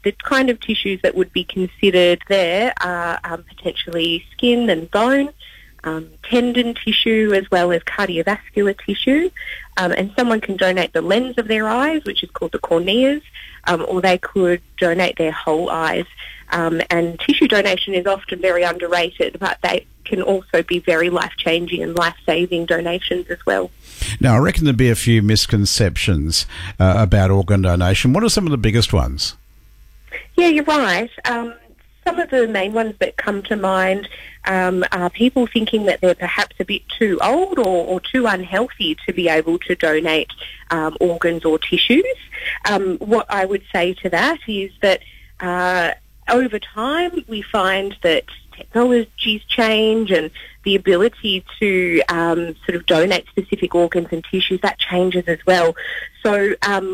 the kind of tissues that would be considered there are potentially skin and bone, tendon tissue, as well as cardiovascular tissue. And someone can donate the lens of their eyes, which is called the corneas, or they could donate their whole eyes. And tissue donation is often very underrated, but they can also be very life-changing and life-saving donations as well. Now, I reckon there'd be a few misconceptions about organ donation. What are some of the biggest ones? Yeah, you're right. Some of the main ones that come to mind are people thinking that they're perhaps a bit too old or too unhealthy to be able to donate organs or tissues. What I would say to that is that over time we find that technologies change, and the ability to sort of donate specific organs and tissues, that changes as well. So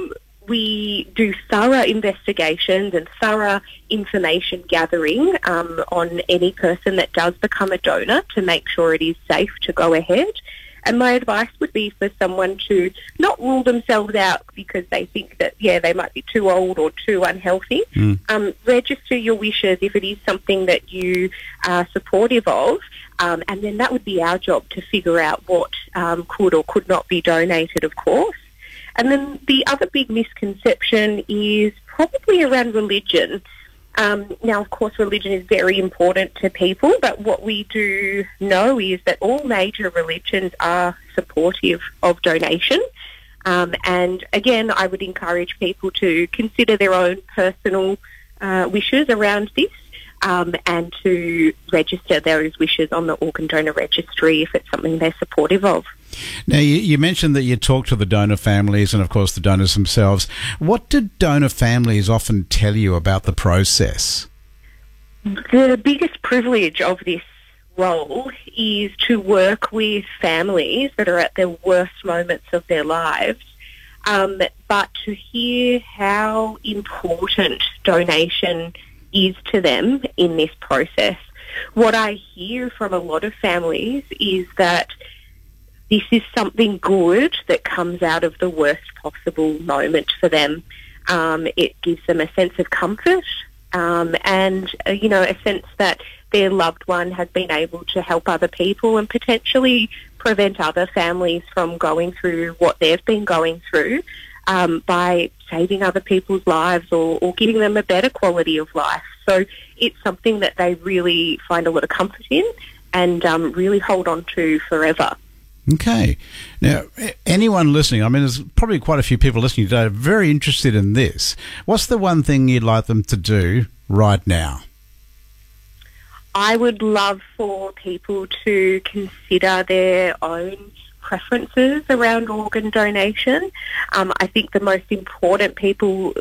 we do thorough investigations and thorough information gathering on any person that does become a donor to make sure it is safe to go ahead. And my advice would be for someone to not rule themselves out because they think that, they might be too old or too unhealthy. Register your wishes if it is something that you are supportive of, and then that would be our job to figure out what could or could not be donated, of course. And then the other big misconception is probably around religion. Now, of course, religion is very important to people, but what we do know is that all major religions are supportive of donation. And again, I would encourage people to consider their own personal wishes around this, and to register those wishes on the organ donor registry if it's something they're supportive of. Now, you mentioned that you talk to the donor families and, of course, the donors themselves. What do donor families often tell you about the process? The biggest privilege of this role is to work with families that are at their worst moments of their lives, but to hear how important donation is to them in this process. What I hear from a lot of families is that this is something good that comes out of the worst possible moment for them. It gives them a sense of comfort, and a sense that their loved one has been able to help other people and potentially prevent other families from going through what they've been going through, by saving other people's lives or giving them a better quality of life. So it's something that they really find a lot of comfort in and really hold on to forever. Okay. Now, anyone listening, I mean, there's probably quite a few people listening today very interested in this. What's the one thing you'd like them to do right now? I would love for people to consider their own preferences around organ donation. I think the most important thing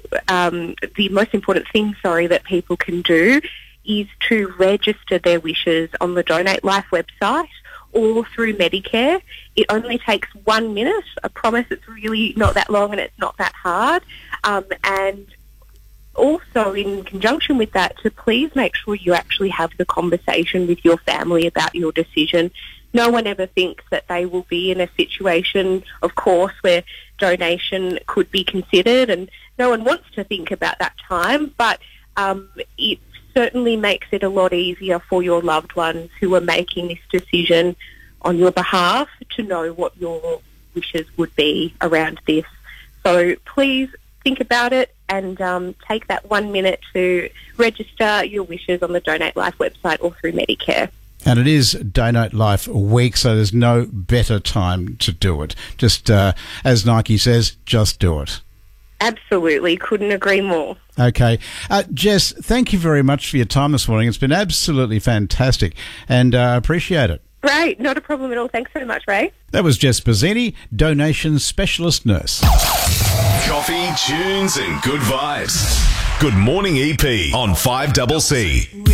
that people can do is to register their wishes on the Donate Life website or through Medicare. It only takes 1 minute. I promise it's really not that long and it's not that hard. And also, in conjunction with that, to please make sure you actually have the conversation with your family about your decision. No one ever thinks that they will be in a situation, of course, where donation could be considered, and no one wants to think about that time, but it certainly makes it a lot easier for your loved ones who are making this decision on your behalf to know what your wishes would be around this. So please think about it and take that 1 minute to register your wishes on the Donate Life website or through Medicare. And it is Donate Life Week, so there's no better time to do it. Just, as Nike says, just do it. Absolutely. Couldn't agree more. Okay. Jess, thank you very much for your time this morning. It's been absolutely fantastic, and I appreciate it. Great. Not a problem at all. Thanks so much, Ray. That was Jess Bazzini, donation specialist nurse. Coffee, tunes and good vibes. Good morning EP on 5CC.